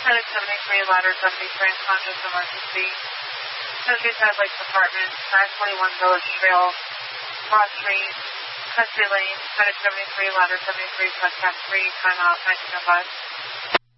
Clinic 73, ladder 73, unconscious emergency. Countryside Lakes Apartment, 921 Village Trail, Broad Street, Country Lane, Clinic 73, ladder 73, podcast 3, time out 1905.